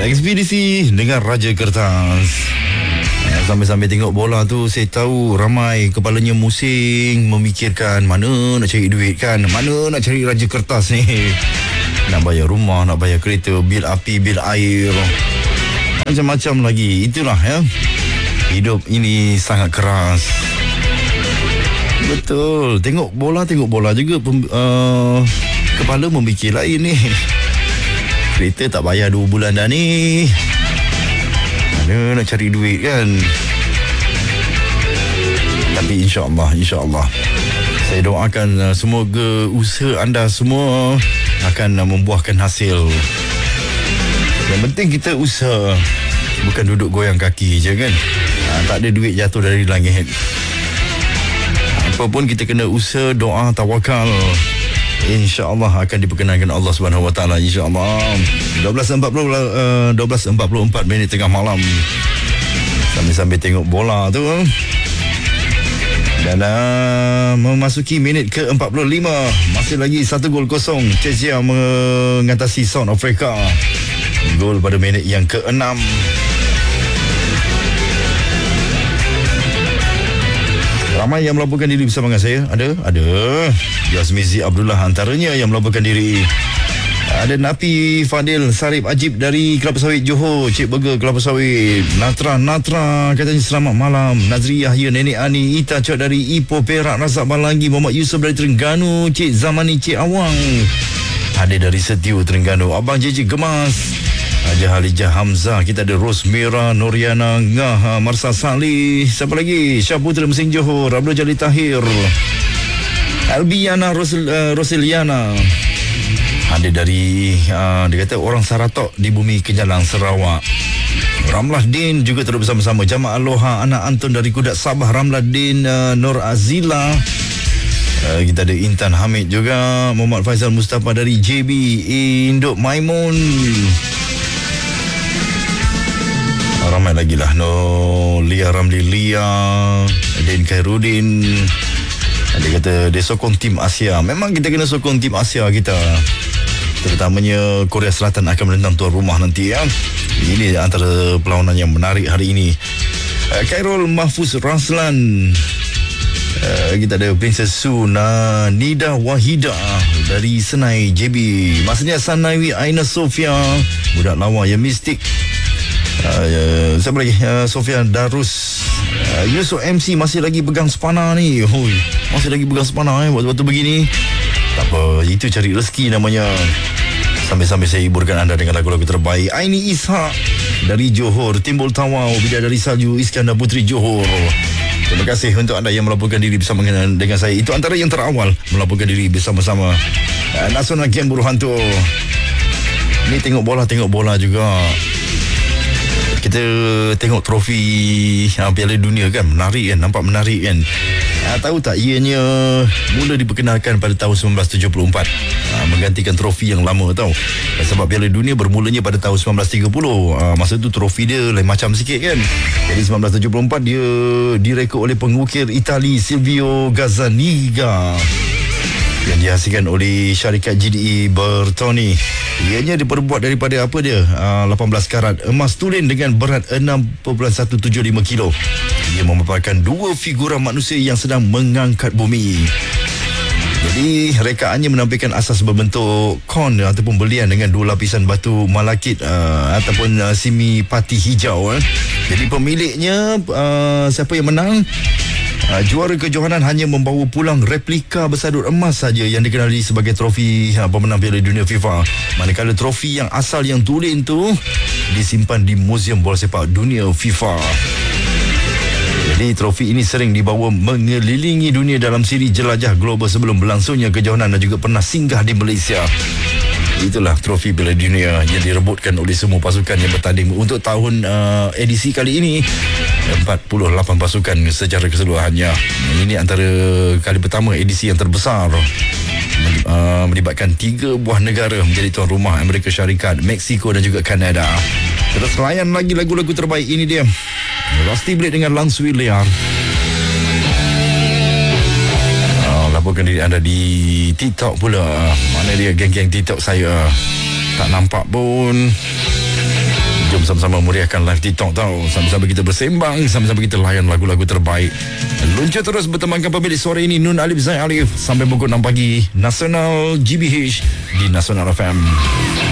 Ekspedisi dengan Raja Kertas. Sambil-sambil tengok bola tu, saya tahu ramai kepalanya musing, memikirkan mana nak cari duit kan, mana nak cari Raja Kertas ni. Nak bayar rumah, nak bayar kereta, bil api, bil air, macam-macam lagi. Itulah ya, hidup ini sangat keras. Betul, tengok bola juga kepala memikir lain ni. Kereta tak bayar 2 bulan dah ni, mana nak cari duit kan. Tapi insyaAllah saya doakan semoga usaha anda semua akan membuahkan hasil. Yang penting kita usaha, bukan duduk goyang kaki je kan. Tak ada duit jatuh dari langit. Apa pun kita kena usaha, doa, tawakal. InsyaAllah akan diperkenankan Allah Subhanahu Wa Taala. InsyaAllah. 12.44 minit tengah malam. Sambil-sambil tengok bola tu. Dan memasuki minit ke-45. Masih lagi 1-0. Czechia mengatasi South Africa. Gol pada minit yang ke-6. Ramai yang melaporkan diri bersama dengan saya. Ada Yasmizi Abdullah antaranya yang melaporkan diri. Ada Napi Fadil Sarip Ajib dari Kelapa Sawit Johor. Cik Burger Kelapa Sawit. Natra katanya selamat malam. Nazri Yahya, Nenek Ani, Ita Cok dari Ipoh Perak, Razak Balangi, Muhammad Yusuf dari Terengganu, Cik Zamani, Cik Awang ada dari Setiu Terengganu, Abang JJ Gemas, Haja Halijah Hamzah. Kita ada Rosmira, Noriana Ngah, Marsa Salih. Siapa lagi? Syaputra Mesin Johor, Abdul Jalil Tahir, Albiana Rosiliana. Ada dari dia kata orang Saratok di Bumi Kenyalang, Sarawak. Ramlah Din juga terus bersama-sama. Jamaah Aloha, anak Anton dari Kudat Sabah, Ramlah Din, Nur Azila. Kita ada Intan Hamid juga, Muhammad Faizal Mustafa dari JB, Induk Maimun. Ramai lagi lah. Lia Ramli Lia, Din Khairuddin. Dia kata dia sokong tim Asia. Memang kita kena sokong tim Asia kita, terutamanya Korea Selatan akan menentang tuan rumah nanti ya. Ini antara perlawanan yang menarik hari ini. Khairul Mahfuz Raslan. Kita ada Princess Suna, Nida Wahida dari Senai JB. Maksudnya Sanawi Aina Sofia, budak lawa yang mistik. Siapa lagi? Sofia Darus. Yusof MC masih lagi pegang spana ni. Masih lagi pegang spana waktu-waktu begini. Tak apa, itu cari rezeki namanya. Sambil-sambil saya hiburkan anda dengan lagu-lagu terbaik. Aini Ishak dari Johor, Timbul Tawau, Bidadari Salju, Iskandar Putri Johor. Terima kasih untuk anda yang melaporkan diri bersama dengan saya. Itu antara yang terawal melaporkan diri bersama-sama. Nasional Game Buruh Hantu. Ni tengok bola juga. Kita tengok trofi Piala Dunia kan, menarik kan, nampak menarik kan. Tahu tak, ianya mula diperkenalkan pada tahun 1974, menggantikan trofi yang lama tau. Sebab Piala Dunia bermulanya pada tahun 1930. Masa tu trofi dia lain macam sikit kan. Jadi 1974 dia direkod oleh pengukir Itali Silvio Gazzaniga, yang dihasilkan oleh syarikat GDE Bertoni. Ianya diperbuat daripada 18 karat emas tulen dengan berat 6.175 kilo. Ia memaparkan 2 figura manusia yang sedang mengangkat bumi. Jadi rekaannya menampilkan asas berbentuk kon ataupun belian dengan 2 lapisan batu malakit ataupun simi pati hijau. Jadi pemiliknya siapa yang menang, juara kejohanan hanya membawa pulang replika bersadut emas saja yang dikenali sebagai trofi pemenang Piala Dunia FIFA. Manakala trofi yang asal yang tulen tu disimpan di Museum Bola Sepak Dunia FIFA. Jadi trofi ini sering dibawa mengelilingi dunia dalam siri jelajah global sebelum berlangsungnya kejohanan dan juga pernah singgah di Malaysia. Itulah trofi Piala Dunia yang direbutkan oleh semua pasukan yang bertanding. Untuk tahun edisi kali ini 48 pasukan secara keseluruhannya. Ini antara kali pertama edisi yang terbesar, melibatkan 3 buah negara menjadi tuan rumah, Amerika Syarikat, Mexico dan juga Kanada. Terus layan lagi lagu-lagu terbaik. Ini dia Rusty Blade dengan Langsui Liar. Laporkan diri anda di TikTok pula. Mana dia geng-geng TikTok saya? Tak nampak pun. Jom sama-sama meriahkan live TikTok tau. Sama-sama kita bersembang, sama-sama kita layan lagu-lagu terbaik. Luncur terus bertemankan pemilik sore ini Nun Alif Zain Alif sampai pukul 6 pagi Nasional GBH di Nasional FM.